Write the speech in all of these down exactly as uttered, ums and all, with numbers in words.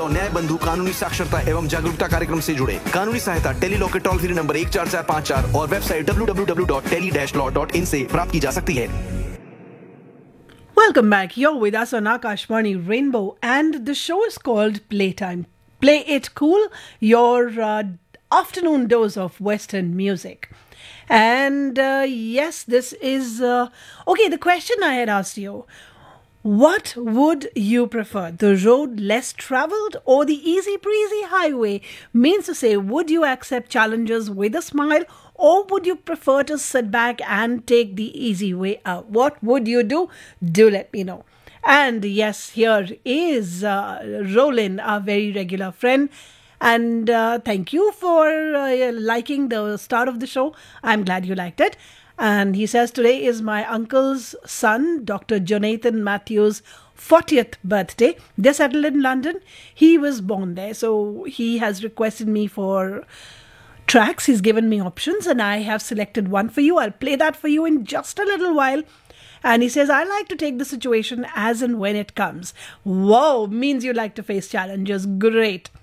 न्याय बंधु कानूनी साक्षरता एवं जागरूकता कार्यक्रम से जुड़े। कानूनी सहायता टेली लॉ के टोल फ्री नंबर एक चार चार पाँच चार और website W W W dot tele dash law dot in से प्राप्त की जा सकती है। Welcome back. You're with us on Akashvani Rainbow, and the show is called Playtime. Play it cool, your uh, afternoon dose of Western music. And uh, yes, this is uh, okay. The question I had asked you: what would you prefer, the road less traveled or the easy breezy highway? Means to say, would you accept challenges with a smile, or would you prefer to sit back and take the easy way out? What would you do? Do let me know. And yes, here is uh, Roland, our very regular friend. And uh, thank you for uh, liking the start of the show. I'm glad you liked it. And he says, today is my uncle's son, Doctor Jonathan Matthews' fortieth birthday. They're settled in London. He was born there. So he has requested me for tracks. He's given me options and I have selected one for you. I'll play that for you in just a little while. And he says, I like to take the situation as and when it comes. Whoa, means you like to face challenges. Great.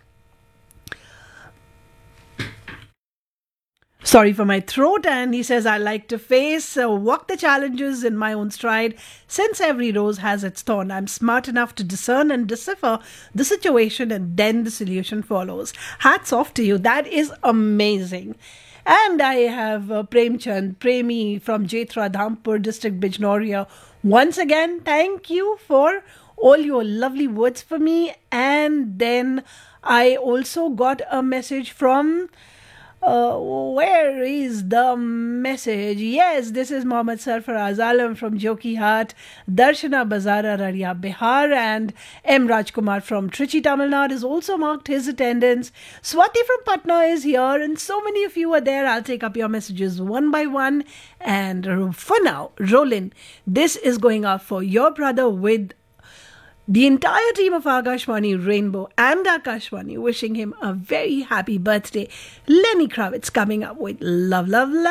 Sorry for my throat. And he says, I like to face, uh, walk the challenges in my own stride. Since every rose has its thorn, I'm smart enough to discern and decipher the situation, and then the solution follows. Hats off to you. That is amazing. And I have uh, Premchand Premi from Jetra Dhampur district, Bijnoria. Once again, thank you for all your lovely words for me. And then I also got a message from... Uh, where is the message? Yes, this is Mohammed Sarfaraz Alam from Jokihat, Darshana Bazara Raria Bihar, and M. Rajkumar from Trichy, Tamil Nadu has also marked his attendance. Swati from Patna is here, and so many of you are there. I'll take up your messages one by one. And for now, Roland, this is going out for your brother with the entire team of Akashvani Rainbow and Akashvani, wishing him a very happy birthday. Lenny Kravitz coming up with Love, Love, Love.